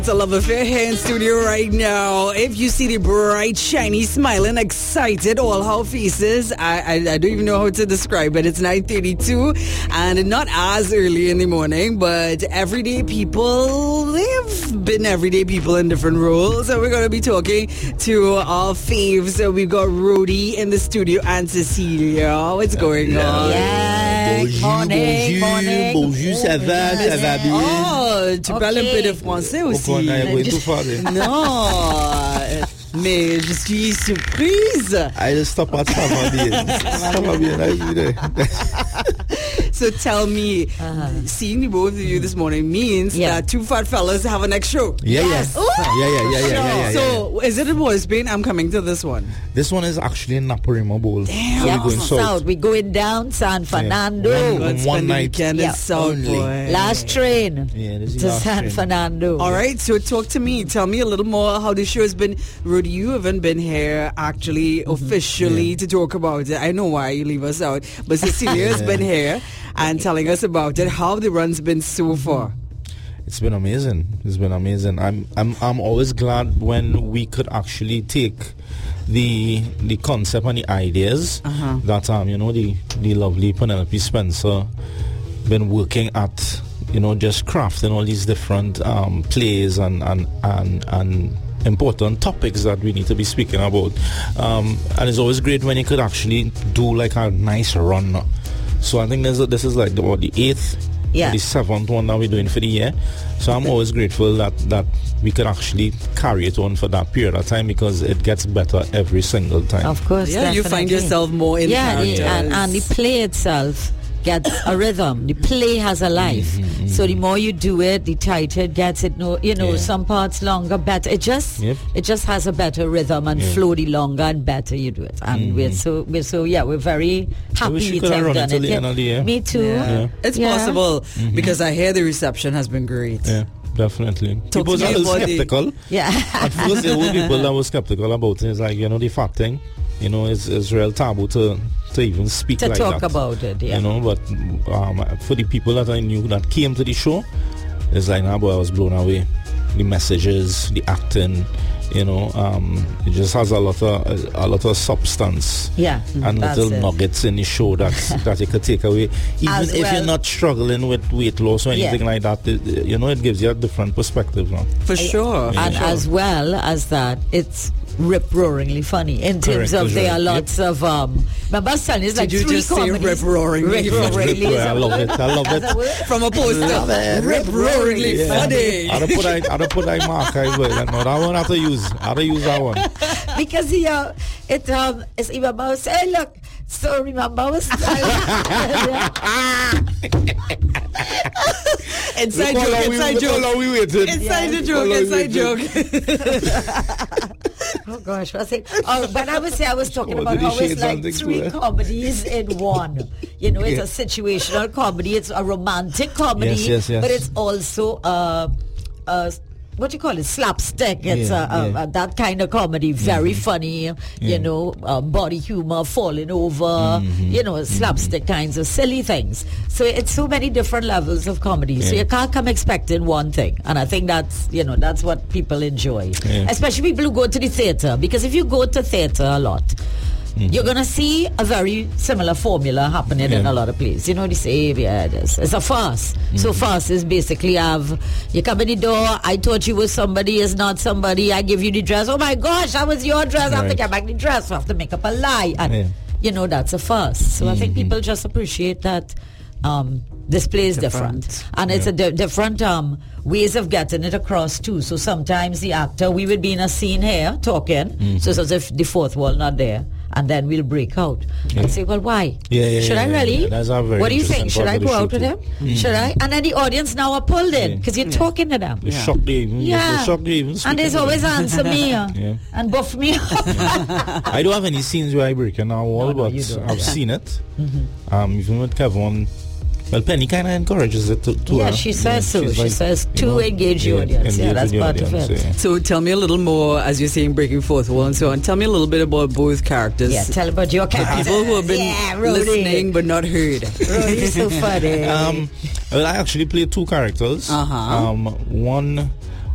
It's a love affair here in studio right now. If you see the bright, shiny, smiling, excited, all our faces, I don't even know how to describe it. It's 9:32 and not as early in the morning, but everyday people, they've been everyday people in different roles. So we're going to be talking to our faves. So we've got Rody in the studio and Cecilia. What's going on? Bonjour, bonjour, ça va bien? Oh, tu parles un peu de français aussi. Non, mais je suis surprise. I stop at ça va bien. So tell me, seeing the both of you this morning means that two fat fellas have a next show. Yeah. So is it a boys' Spain? I'm coming to this one. This one is actually in Naparima Bowl. Damn. We're going south. We're going down San Fernando. One night. South, boy. Last train to San Fernando. All right, so talk to me. Tell me a little more how the show has been. Rudy, you haven't been here actually officially to talk about it. I know why you leave us out, but Cecilia has been here and telling us about it. How the run's been so far. It's been amazing. I'm always glad when we could actually take the concept and the ideas that the lovely Penelope Spencer been working at, just crafting all these different plays and important topics that we need to be speaking about. And it's always great when you could actually do like a nice run. So I think this is like the 8th, the 7th one that we're doing for the year. So I'm always grateful that we could actually carry it on for that period of time, because it gets better every single time. Of course, definitely. You find yourself more in characters. And the play itself gets a rhythm. The play has a life. So the more you do it, the tighter it gets. Some parts longer, better. It just has a better rhythm and flow. The longer and better you do it. And we're very happy to have done it. Me too. Yeah. It's possible because I hear the reception has been great. Yeah. Definitely. People are a little skeptical. At first, there were people that were skeptical about it. It's like, the fat thing, it's real taboo to even speak to like talk that. about it, But for the people that I knew that came to the show, it's like, I was blown away. The messages, the acting, it just has a lot of substance. And little nuggets in the show that you could take away. Even if you're not struggling with weight loss or anything like that, it gives you a different perspective now. For sure. And as well as that, it's rip-roaringly funny in terms of there are lots of remember son is like did you three just comedies. say rip-roaringly? I love it from a poster. Rip-roaringly funny. I don't put that mark. I won't have to use that one because it's remember say look, so remember was inside joke. Oh gosh, what's it? But I was talking about how it's like three comedies in one. It's a situational comedy, it's a romantic comedy, but it's also what do you call it? Slapstick. It's that kind of comedy, very funny. Body humor, falling over. Slapstick kinds of silly things. So it's so many different levels of comedy. So you can't come expecting one thing, and I think that's what people enjoy, especially people who go to the theater. Because if you go to theater a lot, you're going to see a very similar formula happening in a lot of places. They say, it's a farce. So farce is basically you come in the door, I thought you were somebody, is not somebody, I give you the dress, oh my gosh, that was your dress, I have to get back the dress, I have to make up a lie. And, that's a farce. So I think people just appreciate that this play is different. And it's a different ways of getting it across too. So sometimes the actor, we would be in a scene here talking, so it's as if the fourth wall not there. And then we'll break out and say, well, why? Should I really? What do you think? Should I go out with him? Should I? And then the audience now are pulled in because you're talking to them. They're shocked even. And there's always answer me and buff me up. I don't have any scenes where I break in our wall, but I've seen it. Even with Kevin. Well, Penny kind of encourages it to her. She says so. She says to engage the audience. That's part of it. So tell me a little more, as you're saying, breaking fourth wall and so on. Tell me a little bit about both characters. Yeah, tell about your character. People who have been listening but not heard. Rody's so funny. Well, I actually played two characters. One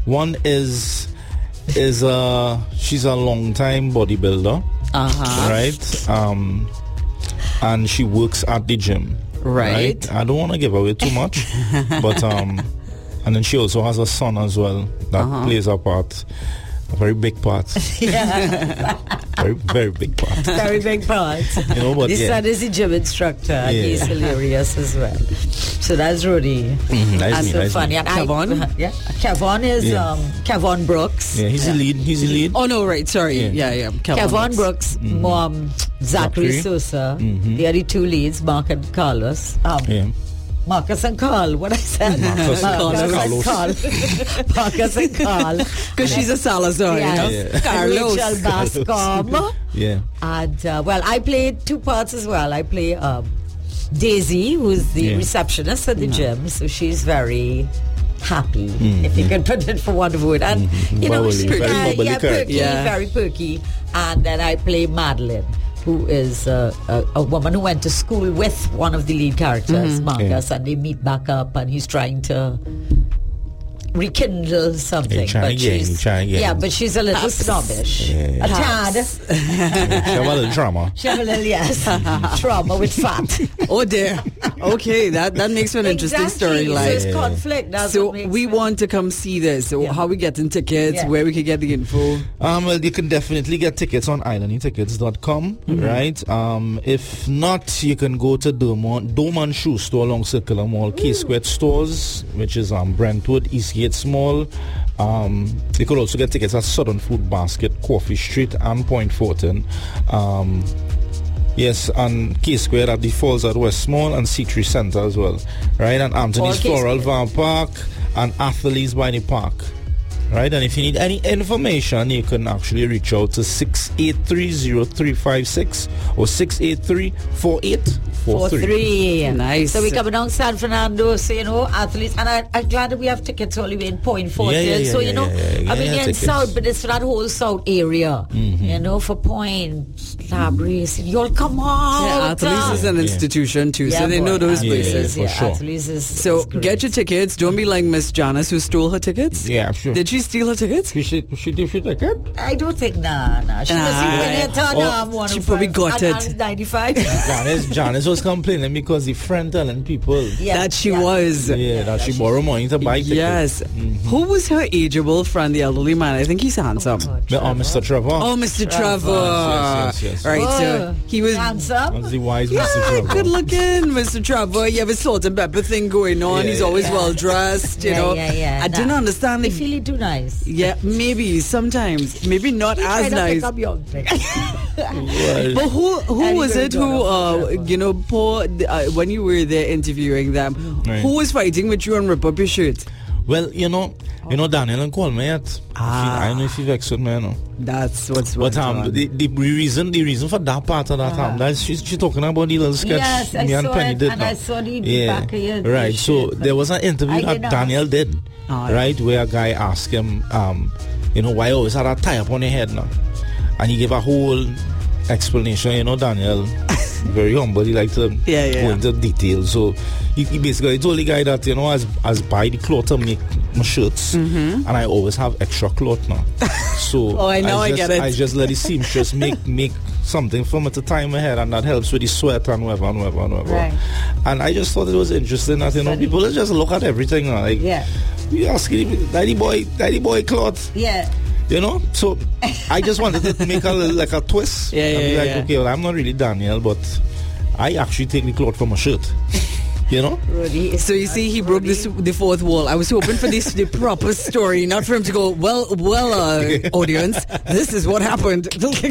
One is she's a long time bodybuilder, right? And she works at the gym, right? I don't want to give away too much, but and then she also has a son as well that plays a part. A very big part. very, very big part. Very big part. You know, but this son is a gym instructor and he's hilarious as well. So that's Rudy. Nice so funny. And Kevon? Kevon is Kevon Brooks. Yeah, he's the lead. He's the lead. Oh no, right, sorry. Yeah. Kevon Brooks, mom, Zachary Sosa. They are the two leads, Mark and Carlos. Marcus and Carl, what I said. Marcus and Carl. Marcus and Carl. Because she's a Salazar, Carlos. Rachel Bascom. Yeah. And, well, I played two parts as well. I play Daisy, who's the receptionist at the gym. So she's very happy, if you can put it for one word. And, you know, she's very perky. And then I play Madeline, who is a woman who went to school with one of the lead characters, Marcus, and they meet back up, and he's trying to rekindle something. But she's a little snobbish. A tad. She have a little trauma. She have a little, trauma with fat. Oh dear. Okay, that makes for an interesting storyline. So it's conflict. So we want to come see this. So how we getting tickets, where we can get the info? Well, you can definitely get tickets on islandetickets.com, right? If not, you can go to Doman Shoe Store along Circular Mall, K-Square Stores, which is Brentwood, Eastgate Mall. You could also get tickets at Southern Food Basket, Coffee Street, and Point Fortin. Yes, and K-Square at the Falls at West Mall and C3 Center as well, right? And Anthony's Floral Van Park and Athletes by the Park, right? And if you need any information, you can actually reach out to 683-0356 or 683-4843. Nice. So we're coming down San Fernando, so, you know, Athletes, and I'm glad that we have tickets all the way in Point Fortin. So, you know, I mean, in South, but it's for that whole South area, you know, for Point, Labries, you'll come out. Yeah, Athletes is an institution too, so they know those places. For sure. Athletes is get your tickets. Don't be like Miss Janice who stole her tickets. Yeah, sure. Did she steal her tickets? She ticket? I don't think, nah. She she probably got it. 95. Janice was complaining because the friend telling people that she was. That she borrowed money to buy tickets. Yes. Who was her ageable friend, the elderly man? I think he's handsome. Mr. Trevor. Oh, Mr. Trevor. Yes. Right, so he was handsome. That's the wise Mr. Trevor. Good looking, Mr. Trevor. You have a salt and pepper thing going on. He's always well dressed, you know. I didn't understand. They feel too nice. Yeah, maybe sometimes. Maybe not as nice. But who was it who, you know, when you were there interviewing them, who was fighting with you and rip up your shirt? Well, you know, Daniel and call me yet. I don't know if you vexed with me, you know. That's what's But the reason for that part of that that she's talking about the little sketch me and Penny did. And I saw the back of your right. So there was an interview that Daniel did, right, where a guy asked him, you know, why you always had a tie up on your head now, and he gave a whole explanation. You know, Daniel, very humble. He liked to go into detail. So he basically told the guy that, you know, as buy the cloth to make my shirts, and I always have extra cloth now. So I get it. I just let the seamstress make something for me to tie my hair, and that helps with the sweat and whatever. Right. And I just thought it was interesting that, you know, people just look at everything now. Like, you asking daddy boy cloth. Yeah. You know, so I just wanted to make a twist. Okay, well, I'm not really Daniel, but I actually take the cloth from my shirt. You know? Rudy. So you see, he broke the fourth wall. I was hoping for the proper story, not for him to go, well, audience, this is what happened.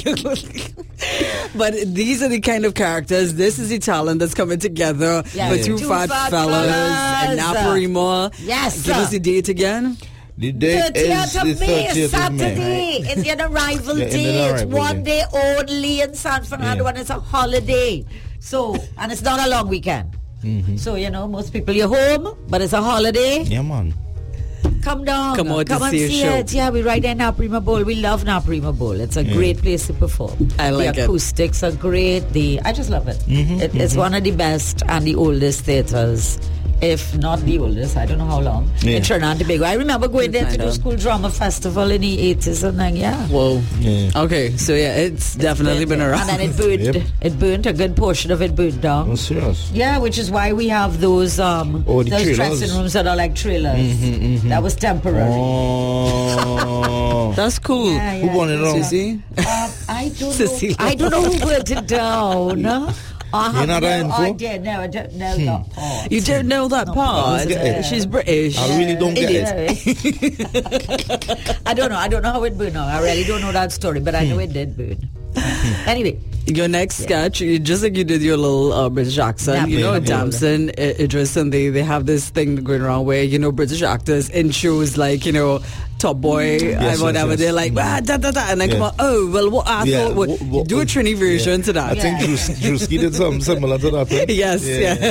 But these are the kind of characters. This is the talent that's coming together for two fat fellas and Naparima. Yes. Give us the date again. The date is the 30th of Saturday. May. It's an arrival day. It's one day only in San Fernando, and it's a holiday. So, and it's not a long weekend. So, you know, most people, you're home, but it's a holiday. Yeah, man. Come down. Come out Come to and see a show. it. Yeah, we right there in Naprima Bowl. We love Naprima Bowl. It's a great place to perform. I like the acoustics are great. I just love it. It's one of the best and the oldest theatres. If not the oldest, I don't know how long, in Trinidad and Tobago. I remember going there to do School Drama Festival in the 80s and then, Whoa. Yeah. Okay, so it's definitely been around. And then it burned. It burned, a good portion of it burned down. Oh, serious? Yeah, which is why we have those dressing rooms that are like trailers. That was temporary. Oh. That's cool. Yeah, who won it all? Sissy? I don't know. I don't know who wrote it down. You're not info? I did. No, I don't know that part. You don't know that part? She's British. I really don't get it. I don't know. I don't know how it burned. I really don't know that story, but I know it did burn. Anyway. Your next sketch, just like you did your little British accent, Damson, Idris, and they have this thing going around where, British actors in shows like, Top Boy and whatever, they're like, da, da, da, and then come on, what I thought, do a Trini version to that. I think Drewski did something similar to that. Right? Yes,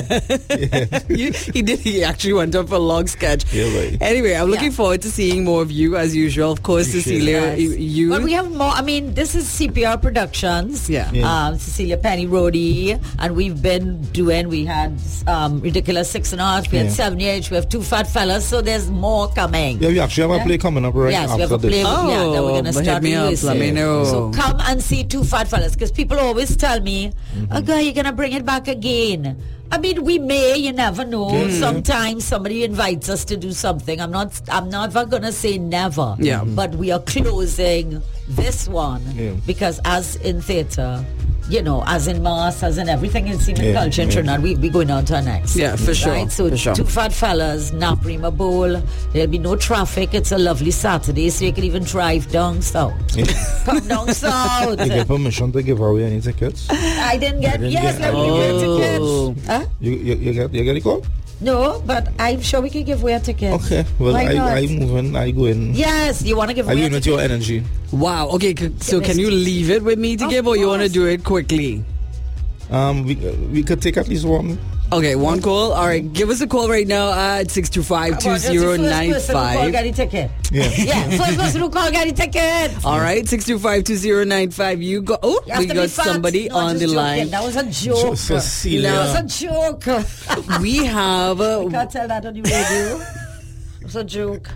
he did. He actually went up for a long sketch. Anyway, I'm looking forward to seeing more of you as usual. Of course, Cecilia, you. But we have more. I mean, this is CPR Productions. Cecilia Penny Rody, and we had Ridiculous 6 and a Half, we had 7 Years, we have Two Fat Fellas, so there's more coming. Yeah, we actually have a play coming up right after we have a play. That we're going to start let me know. So come and see Two Fat Fellas, because people always tell me, oh God, you're going to bring it back again. I mean, we may, you never know. Sometimes somebody invites us to do something. I'm never going to say never. Yeah. But we are closing this one because as in theatre, as in mass, as in everything in cinema culture in Trinidad, we going on to our next. Yeah, for sure. Right? So Two Fat Fellas, Naprima Bowl. There'll be no traffic. It's a lovely Saturday, so you can even drive down south. Come down south. You get permission to give away any tickets? I didn't get tickets. Huh? You get the call? No, but I'm sure we can give away a ticket. Okay, well, I move in, I go in. Yes, you want to give away a ticket? I give it your energy. Wow, okay, so can you leave it with me to give, or you want to do it quickly? We could take at least one. Okay, one call. All right, give us a call right now at 625-2095. First person who call, get a ticket. First person who call, get a ticket. All right, 625-2095. You go. Oh, we got somebody on the line. That was a joke. Cecilia. That was a joke. We have. You can't tell that on the radio. It's a joke.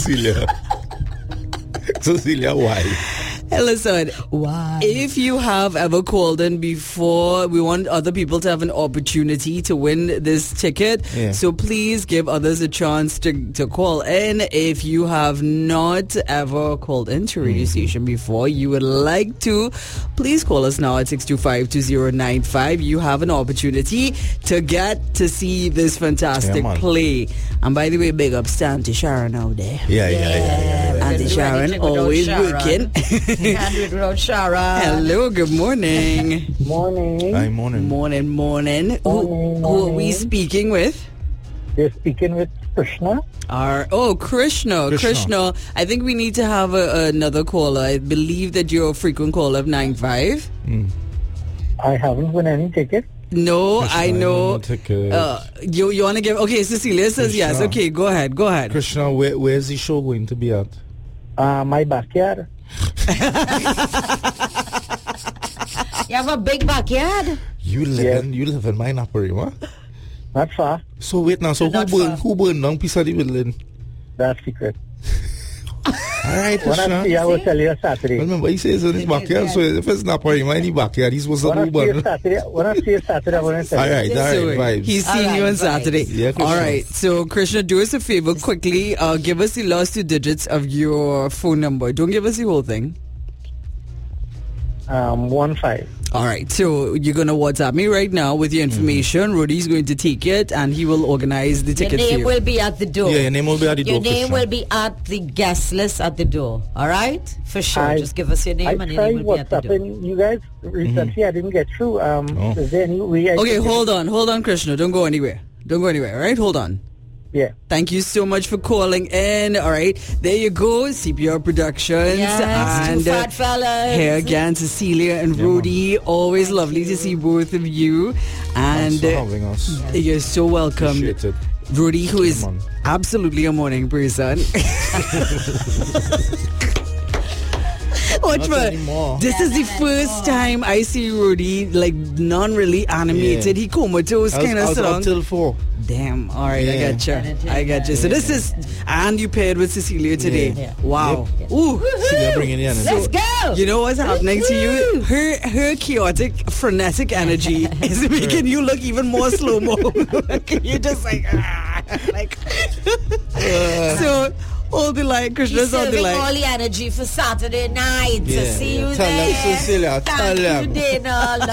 Cecilia, why? Listen, why? If you have ever called in before, we want other people to have an opportunity to win this ticket. So please give others a chance to call in. If you have not ever called into radio station before, you would like to, please call us now at 625-2095. You have an opportunity to get to see this fantastic play. And by the way, big up to Auntie Sharon out there. Yeah. Auntie Sharon, always working. Can't do it without Sharon. Hello, good morning. Morning. Hi, morning. Morning. Who are we speaking with? You're speaking with Krishna. Krishna. I think we need to have another caller. I believe that you're a frequent caller of 95. I haven't won any ticket. No, Krishna, I know. You want to give? Okay, Cecilia says yes. Okay, go ahead. Krishna, where's the show going to be at? My backyard. You have a big backyard? You live in my Naparima? Not far. So wait now, who burned down piece of the building? That's secret. Alright, When I see, I will tell you Saturday. Remember, he says in his backyard, so if it's Naparima in the backyard, he's supposed to do burn. When I see you Saturday, I want to tell you. Alright, vibes. He's seeing you on Saturday. Yeah, alright, so Krishna, do us a favor quickly. Give us the last 2 digits of your phone number. Don't give us the whole thing. 15. All right, so you're going to WhatsApp me right now with your information. Rudy's going to take it, and he will organize the ticket for you. Your name will be at the door. Yeah, your name will be at the door. Your name will be at the guest list at the door. All right? For sure. Just give us your name and your name will be at the door. You guys, recently I didn't get through. Is there any way Okay, hold on, Krishna. Don't go anywhere. All right? Hold on. Yeah. Thank you so much for calling in. All right. There you go. CPR Productions. Yes, and Two Fat Fellas. Here again, Cecilia and Rudy. Always lovely to see both of you. Thanks And for having us. You're so welcome. Appreciate it. Rudy, who is absolutely a morning person. Watch for this is the first time I see Rudy like non-really animated. He comatose kind of strong. Till 4. Damn. All right, I got you. So this is, and you paired with Cecilia today. Yeah. Wow. Yep. Ooh. Cecilia bringing in. Let's go. You know what's happening to you? Her chaotic, frenetic energy is making you look even more slow mo. You're just like. So. All the light, Krishna's all the light. All the energy for Saturday night. Yeah. See you Tell there. them, Cecilia. Tell them. Thank you, Dana.